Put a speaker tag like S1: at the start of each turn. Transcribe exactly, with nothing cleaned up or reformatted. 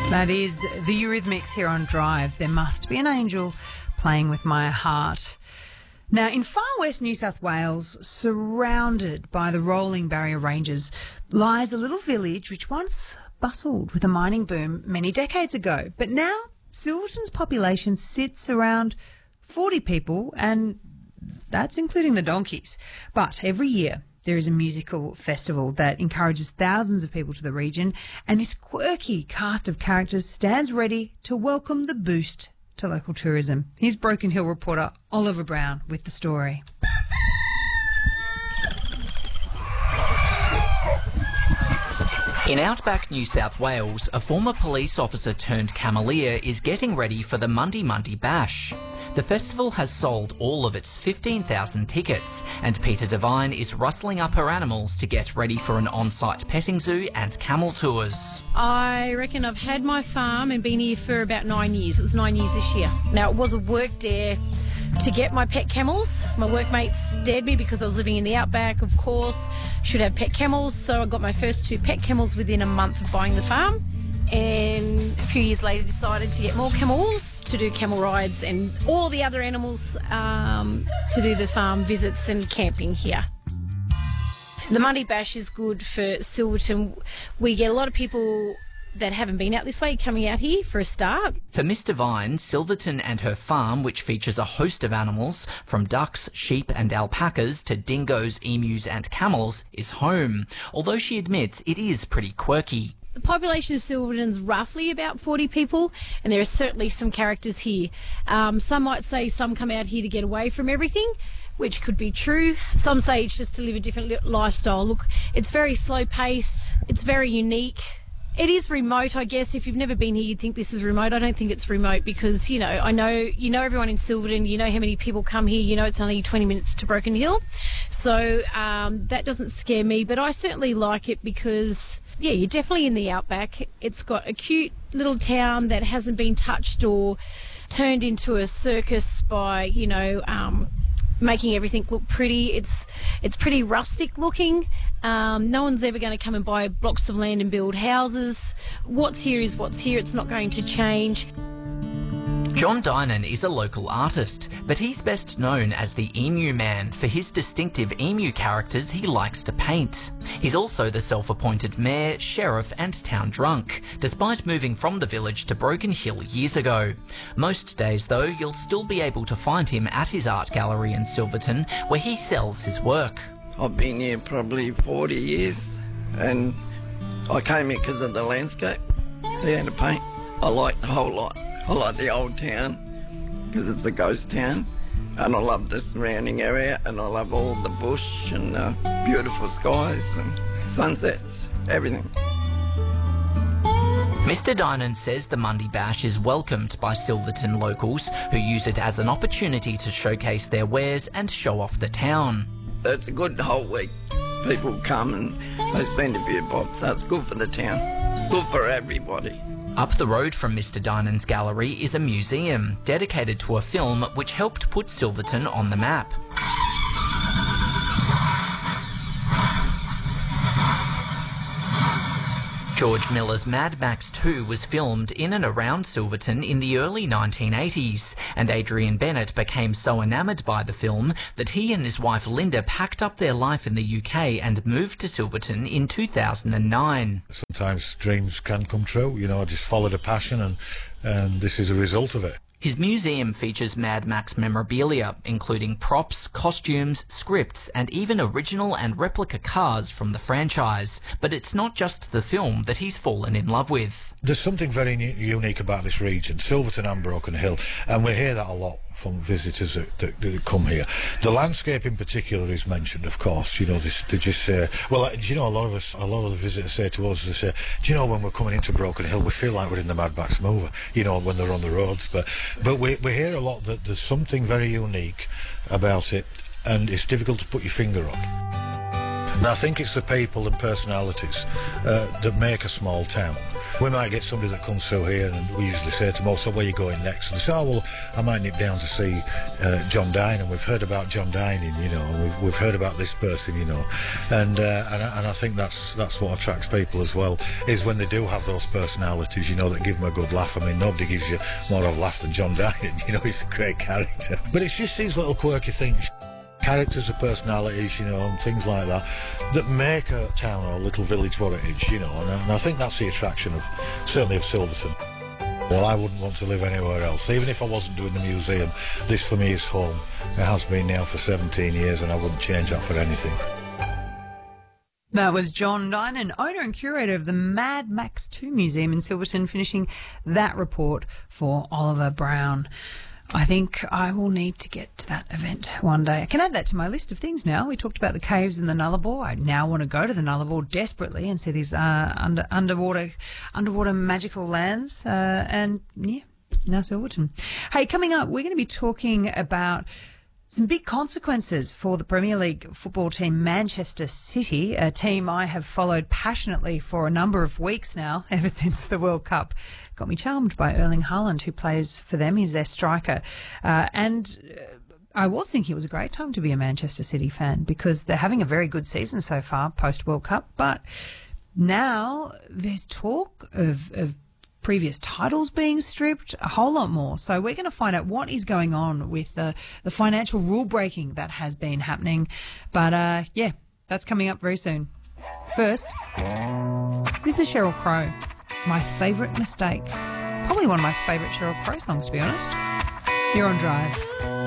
S1: That is the Eurythmics here on Drive. There must be an angel playing with my heart. Now, in far west New South Wales, surrounded by the rolling Barrier Ranges, lies a little village which once bustled with a mining boom many decades ago. But now, Silverton's population sits around forty people, and that's including the donkeys. But every year, there is a musical festival that encourages thousands of people to the region, and this quirky cast of characters stands ready to welcome the boost to local tourism. Here's Broken Hill reporter Oliver Brown with the story.
S2: In outback New South Wales, a former police officer turned cameleer is getting ready for the Mundi Mundi Bash. The festival has sold all of its fifteen thousand tickets, and Peter Devine is rustling up her animals to get ready for an on-site petting zoo and camel tours.
S3: I reckon I've had my farm and been here for about nine years. It was nine years this year. Now, it was a work dare to get my pet camels. My workmates dared me because I was living in the outback, of course. Should have pet camels, so I got my first two pet camels within a month of buying the farm. And a few years later decided to get more camels to do camel rides and all the other animals um, to do the farm visits and camping here. The Mundi Bash is good for Silverton. We get a lot of people that haven't been out this way coming out here for a start.
S2: For Miss Devine, Silverton and her farm, which features a host of animals, from ducks, sheep and alpacas to dingoes, emus and camels, is home, although she admits it is pretty quirky.
S3: The population of Silverton's roughly about forty people, and there are certainly some characters here. Um, some might say some come out here to get away from everything, which could be true. Some say it's just to live a different lifestyle. Look, it's very slow-paced, it's very unique. It is remote, I guess. If you've never been here, you'd think this is remote. I don't think it's remote because, you know, I know, you know everyone in Silverton, you know how many people come here, you know it's only twenty minutes to Broken Hill. So um, that doesn't scare me, but I certainly like it because, yeah, you're definitely in the outback. It's got a cute little town that hasn't been touched or turned into a circus by, you know, um, making everything look pretty. It's it's pretty rustic looking. Um, no one's ever going to come and buy blocks of land and build houses. What's here is what's here. It's not going to change.
S2: John Dynan is a local artist, but he's best known as the Emu Man for his distinctive emu characters he likes to paint. He's also the self-appointed mayor, sheriff and town drunk, despite moving from the village to Broken Hill years ago. Most days, though, you'll still be able to find him at his art gallery in Silverton, where he sells his work.
S4: I've been here probably forty years, and I came here because of the landscape, the hand to paint. I like the whole lot. I like the old town because it's a ghost town, and I love the surrounding area, and I love all the bush and uh, beautiful skies and sunsets, everything.
S2: Mister Dynan says the Mundi Bash is welcomed by Silverton locals who use it as an opportunity to showcase their wares and show off the town.
S4: It's a good whole week. People come and they spend a few bob, so it's good for the town, good for everybody.
S2: Up the road from Mister Dynan's gallery is a museum dedicated to a film which helped put Silverton on the map. George Miller's Mad Max two was filmed in and around Silverton in the early nineteen eighties, and Adrian Bennett became so enamoured by the film that he and his wife Linda packed up their life in the U K and moved to Silverton in two thousand nine.
S5: Sometimes dreams can come true, you know, I just followed a passion and, and this is a result of it.
S2: His museum features Mad Max memorabilia, including props, costumes, scripts, and even original and replica cars from the franchise. But it's not just the film that he's fallen in love with.
S5: There's something very unique about this region, Silverton and Broken Hill, and we hear that a lot from visitors that, that, that come here. The landscape in particular is mentioned, of course. You know, they, they just say, well, you know, a lot of us, a lot of the visitors say to us, they say, do you know, when we're coming into Broken Hill, we feel like we're in the Mad Max movie, you know, when they're on the roads. But but we, we hear a lot that there's something very unique about it, and it's difficult to put your finger on. And I think it's the people and personalities uh, that make a small town. We might get somebody that comes through here and we usually say to them, oh, so where are you going next? And they say, oh, well, I might nip down to see uh, John Dinan. We've heard about John Dinan, you know, and we've, we've heard about this person, you know. And uh, and, I, and I think that's that's what attracts people as well, is when they do have those personalities, you know, that give them a good laugh. I mean, nobody gives you more of a laugh than John Dinan, you know, he's a great character. But it's just these little quirky things, characters or personalities, you know, and things like that, that make a town or a little village what it is, you know, and I, and I think that's the attraction of, certainly of Silverton. Well, I wouldn't want to live anywhere else. Even if I wasn't doing the museum, this for me is home. It has been now for seventeen years and I wouldn't change that for anything.
S1: That was John Dinan, owner and curator of the Mad Max two Museum in Silverton, finishing that report for Oliver Brown. I think I will need to get to that event one day. I can add that to my list of things now. We talked about the caves in the Nullarbor. I now want to go to the Nullarbor desperately and see these uh, under underwater underwater magical lands. Uh, and, yeah, now Silverton. Hey, coming up, we're going to be talking about some big consequences for the Premier League football team Manchester City, a team I have followed passionately for a number of weeks now, ever since the World Cup got me charmed by Erling Haaland, who plays for them. He's their striker. Uh, and I was thinking it was a great time to be a Manchester City fan because they're having a very good season so far post-World Cup. But now there's talk of, of previous titles being stripped, a whole lot more. So we're going to find out what is going on with the, the financial rule breaking that has been happening. But, uh, yeah, that's coming up very soon. First, this is Sheryl Crow, My Favourite Mistake. Probably one of my favourite Sheryl Crow songs, to be honest. You're on Drive.